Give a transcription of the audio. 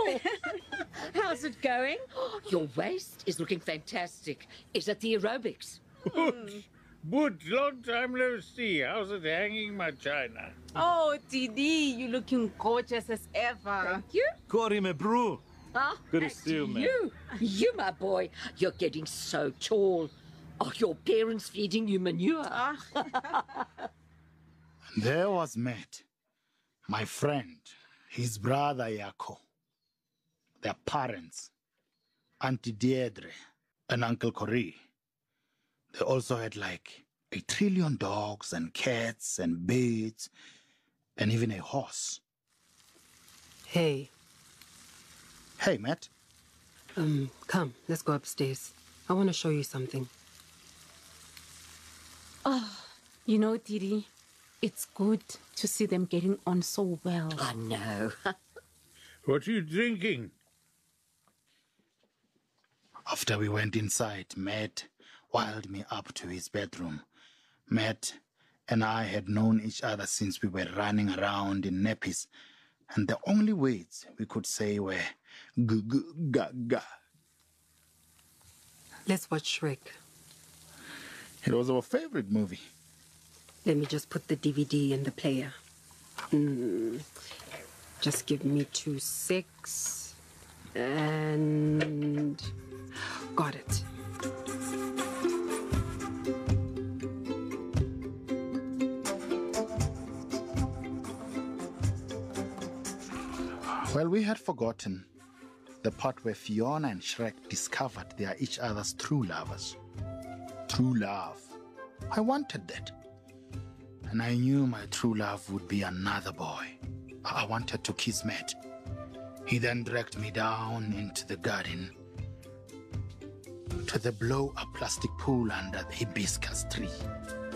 How's it going? Your waist is looking fantastic. Is it the aerobics? But long time no see. How's it hanging, my China? Oh, Didi, you're looking gorgeous as ever. Thank you. Corey, my bro. Ah, Good to and see you, man. You, my boy, you're getting so tall. Are your parents feeding you manure? There was Matt, my friend, his brother Yako, their parents, Auntie Deirdre, and Uncle Corey. They also had like 1 trillion dogs and cats and birds and even a horse. Hey, Hey, Matt. come, let's go upstairs. I want to show you something. You know, Didi, it's good to see them getting on so well. I know. What are you drinking? After we went inside, Matt wiled me up to his bedroom. Matt and I had known each other since we were running around in nappies, and the only words we could say were g-g-ga-ga. Let's watch Shrek. It was our favorite movie. Let me just put the DVD in the player. Just give me 2 secs. And... got it. Well, we had forgotten the part where Fiona and Shrek discovered they are each other's true lovers. True love. I wanted that. And I knew my true love would be another boy. I wanted to kiss Matt. He then dragged me down into the garden to the blow-up plastic pool under the hibiscus tree.